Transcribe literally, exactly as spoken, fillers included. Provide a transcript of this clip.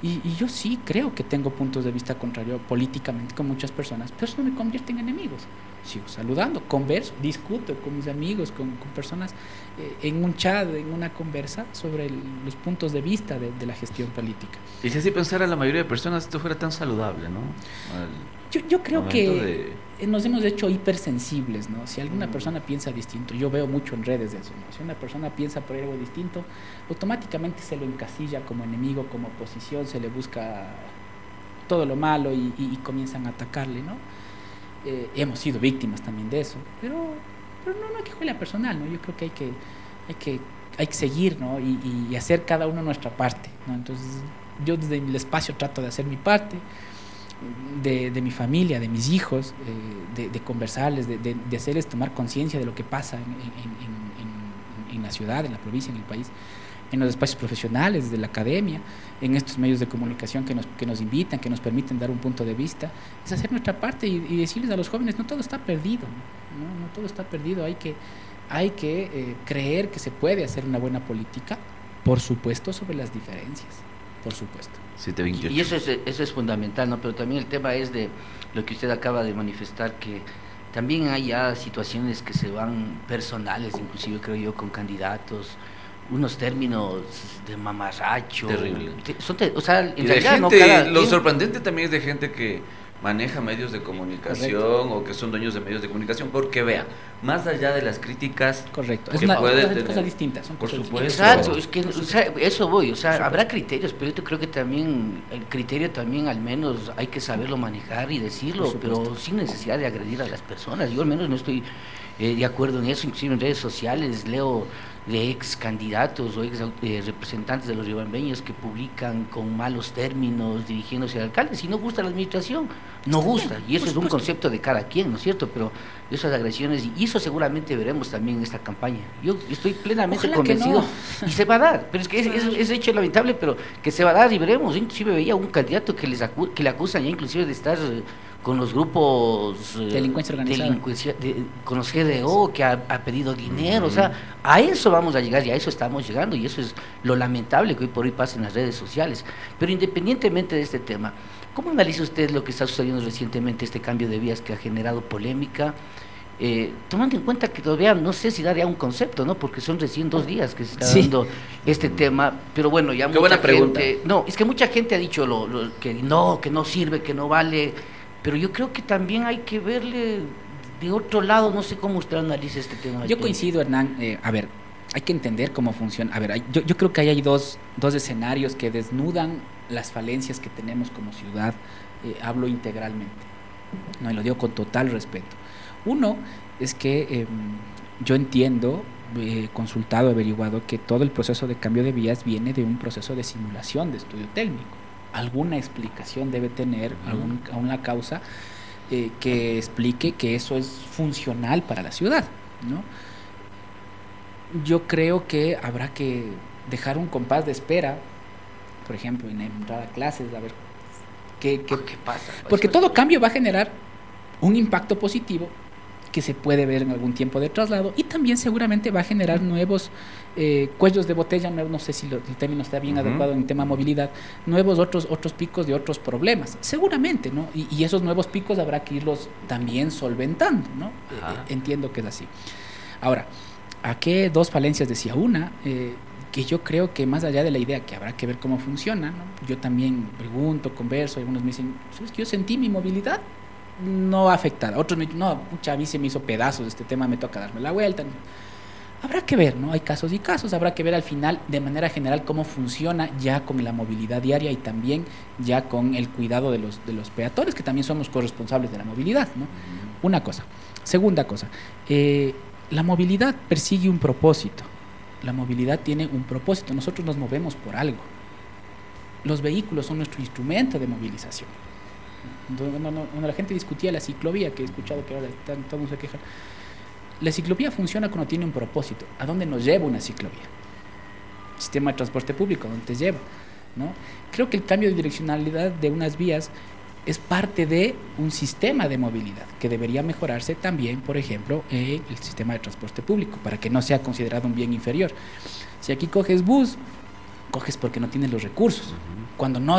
Y, y yo sí creo que tengo puntos de vista contrarios políticamente con muchas personas, pero eso no me convierte en enemigos. Sigo saludando, converso, discuto con mis amigos, con, con personas eh, en un chat, en una conversa sobre el, los puntos de vista de, de la gestión política. Y si así pensara la mayoría de personas, esto fuera tan saludable, ¿no? Al yo, yo creo que de... nos hemos hecho hipersensibles, ¿no? Si alguna mm. persona piensa distinto, yo veo mucho en redes de eso, ¿no? Si una persona piensa por algo distinto, automáticamente se lo encasilla como enemigo, como oposición, se le busca todo lo malo y, y, y comienzan a atacarle, ¿no? Eh, hemos sido víctimas también de eso, pero, pero no, no hay que jugar a personal, ¿no? Yo creo que hay que, hay que, hay que seguir, ¿no? Y, y hacer cada uno nuestra parte, ¿no? Entonces, yo desde el espacio trato de hacer mi parte, de, de mi familia, de mis hijos, eh, de, de conversarles, de, de, de hacerles tomar conciencia de lo que pasa en, en, en, en la ciudad, en la provincia, en el país, en los espacios profesionales, desde la academia, en estos medios de comunicación que nos, que nos invitan, que nos permiten dar un punto de vista, es hacer nuestra parte y, y decirles a los jóvenes, no todo está perdido, no, no todo está perdido, hay que, hay que eh, creer que se puede hacer una buena política, por supuesto, sobre las diferencias, por supuesto. siete veintiocho. Y eso es, eso es fundamental, ¿no? Pero también el tema es de lo que usted acaba de manifestar, que también hay ya situaciones que se van personales, inclusive creo yo, con candidatos, unos términos de mamarracho. Terrible. Son te, o sea, en y realidad, gente, no cada lo quien... sorprendente también es de gente que maneja medios de comunicación. Correcto. O que son dueños de medios de comunicación, porque vea, más allá de las críticas, correcto, es una puede cosa distinta, son por cosas supuesto. Exacto, es que o sea, eso voy, o sea, sí, habrá criterios, pero yo creo que también el criterio también al menos hay que saberlo manejar y decirlo, pero sin necesidad de agredir a las personas. Yo al menos no estoy eh, de acuerdo en eso, inclusive en redes sociales leo de ex candidatos o ex eh, representantes de los riobambeños que publican con malos términos dirigiéndose al alcalde. Si no gusta la administración, no gusta, y eso es un concepto de cada quien, ¿no es cierto? Pero esas agresiones, y eso seguramente veremos también en esta campaña. Yo estoy plenamente Ojalá convencido, no. Y se va a dar, pero es que es, es, es hecho lamentable, pero que se va a dar y veremos. Inclusive veía un candidato que, les acu que le acusan ya inclusive de estar con los grupos eh, delincuencia organizada, delincuencia, de, con los G D O, que ha, ha pedido dinero, uh-huh. O sea, a eso vamos a llegar y a eso estamos llegando, y eso es lo lamentable que hoy por hoy pasa en las redes sociales. Pero independientemente de este tema, ¿cómo analiza usted lo que está sucediendo recientemente, este cambio de vías que ha generado polémica? Eh, tomando en cuenta que todavía no sé si daría un concepto, ¿no? Porque son recién dos días que se está sí. dando este tema, pero bueno, ya Qué mucha buena gente, pregunta. no, es que mucha gente ha dicho lo, lo, que no, que no sirve, que no vale, pero yo creo que también hay que verle de otro lado, no sé cómo usted analiza este tema. Yo coincido, Hernán, eh, a ver, hay que entender cómo funciona, a ver, hay, yo, yo creo que ahí hay dos, dos escenarios que desnudan las falencias que tenemos como ciudad, eh, hablo integralmente, no, y lo digo con total respeto. Uno es que eh, yo entiendo, eh, consultado, averiguado, que todo el proceso de cambio de vías viene de un proceso de simulación de estudio técnico. Alguna explicación debe tener, uh-huh. algún, alguna causa eh, que explique que eso es funcional para la ciudad, ¿no? Yo creo que habrá que dejar un compás de espera, por ejemplo, en entrar a clases, a ver qué, qué, ¿Qué pasa. Porque todo cambio va a generar un impacto positivo que se puede ver en algún tiempo de traslado, y también seguramente va a generar nuevos eh, cuellos de botella, no, no sé si lo, el término está bien uh-huh. adecuado en tema movilidad, nuevos otros otros picos de otros problemas, seguramente, ¿no? Y, y esos nuevos picos habrá que irlos también solventando, ¿no? Uh-huh. Eh, entiendo que es así. Ahora, ¿a qué dos falencias decía? Una, eh, que yo creo que más allá de la idea que habrá que ver cómo funciona, ¿no? Yo también pregunto, converso, y algunos me dicen, ¿sabes que yo sentí mi movilidad no afectada? Otros me dicen, no, mucha, a mí se me hizo pedazos este tema, me toca darme la vuelta. Habrá que ver, ¿no? Hay casos y casos, habrá que ver al final de manera general cómo funciona ya con la movilidad diaria y también ya con el cuidado de los, de los peatones, que también somos corresponsables de la movilidad, ¿no? Una cosa. Segunda cosa, eh, la movilidad persigue un propósito, la movilidad tiene un propósito, nosotros nos movemos por algo, los vehículos son nuestro instrumento de movilización. Cuando la gente discutía la ciclovía, que he escuchado que ahora están, todo se queja, la ciclovía funciona cuando tiene un propósito. ¿A dónde nos lleva una ciclovía? Sistema de transporte público, ¿a dónde te lleva? ¿No? Creo que el cambio de direccionalidad de unas vías es parte de un sistema de movilidad que debería mejorarse también, por ejemplo, en el sistema de transporte público, para que no sea considerado un bien inferior. Si aquí coges bus, coges porque no tienes los recursos. Uh-huh. Cuando no